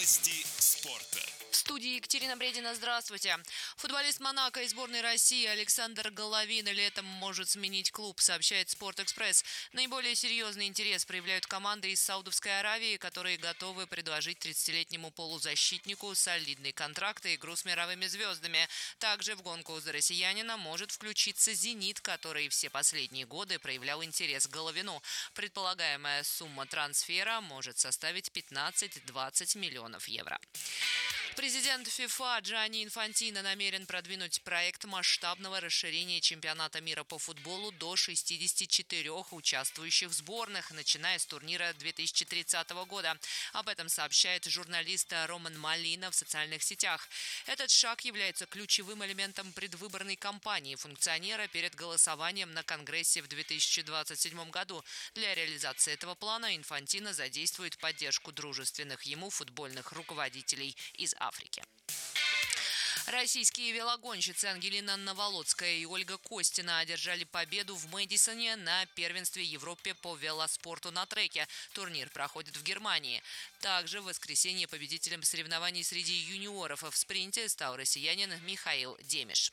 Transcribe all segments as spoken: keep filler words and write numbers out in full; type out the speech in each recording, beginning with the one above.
Новости спорта. В студии Екатерина Бредина. Здравствуйте. Футболист Монако и сборной России Александр Головин летом может сменить клуб, сообщает «Спортэкспресс». Наиболее серьезный интерес проявляют команды из Саудовской Аравии, которые готовы предложить тридцатилетнему полузащитнику солидный контракт и игру с мировыми звездами. Также в гонку за россиянина может включиться «Зенит», который все последние годы проявлял интерес к Головину. Предполагаемая сумма трансфера может составить пятнадцать-двадцать миллионов евро. Президент ФИФА Джанни Инфантино намерен продвинуть проект масштабного расширения чемпионата мира по футболу до шестидесяти четырёх участвующих сборных, начиная с турнира две тысячи тридцатого года. Об этом сообщает журналист Роман Малина в социальных сетях. Этот шаг является ключевым элементом предвыборной кампании функционера перед голосованием на Конгрессе в две тысячи двадцать седьмом году. Для реализации этого плана Инфантино задействует поддержку дружественных ему футбольных руководителей из Африки. Российские велогонщицы Ангелина Наволоцкая и Ольга Костина одержали победу в Мэдисоне на первенстве Европы по велоспорту на треке. Турнир проходит в Германии. Также в воскресенье победителем соревнований среди юниоров в спринте стал россиянин Михаил Демиш.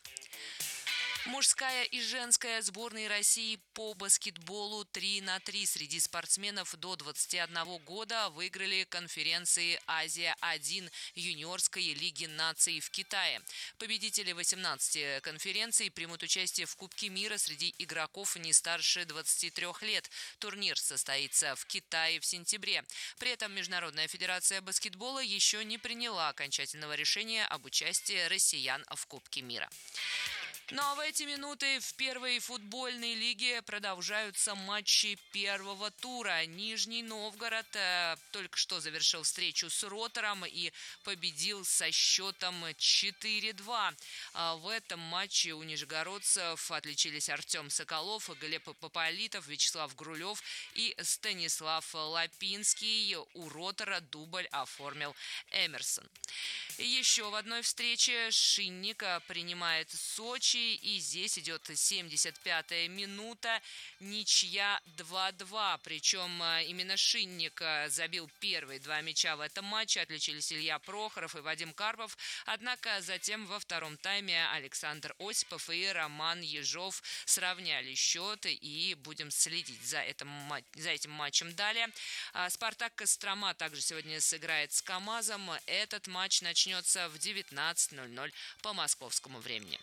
Мужская и женская сборные России по баскетболу три на три среди спортсменов до двадцати одного года выиграли конференции «Азия-один» юниорской лиги наций в Китае. Победители восемнадцати конференций примут участие в Кубке мира среди игроков не старше двадцати трёх лет. Турнир состоится в Китае в сентябре. При этом Международная федерация баскетбола еще не приняла окончательного решения об участии россиян в Кубке мира. Ну а в эти минуты в первой футбольной лиге продолжаются матчи первого тура. Нижний Новгород э, только что завершил встречу с Ротором и победил со счетом четыре-два. А в этом матче у нижегородцев отличились Артем Соколов, Глеб Пополитов, Вячеслав Грулев и Станислав Лапинский. У Ротора дубль оформил Эмерсон. Еще в одной встрече Шинник принимает Сочи. И здесь идет семьдесят пятая минута, ничья два-два. Причем именно Шинник забил первые два мяча в этом матче. Отличились Илья Прохоров и Вадим Карпов. Однако затем во втором тайме Александр Осипов и Роман Ежов сравняли счет. И будем следить за этим, за этим матчем далее. Спартак Кострома также сегодня сыграет с КамАЗом. Этот матч начнется в девятнадцать ноль-ноль по московскому времени.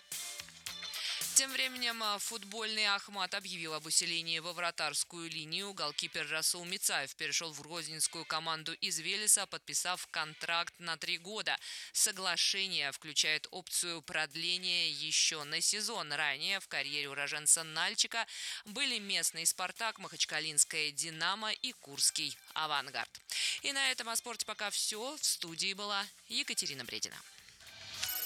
Тем временем футбольный Ахмат объявил об усилении во вратарскую линию. Голкипер Расул Мицаев перешел в грозненскую команду из Велеса, подписав контракт на три года. Соглашение включает опцию продления еще на сезон. Ранее в карьере уроженца Нальчика были местный «Спартак», махачкалинская «Динамо» и курский «Авангард». И на этом о спорте пока все. В студии была Екатерина Бредина.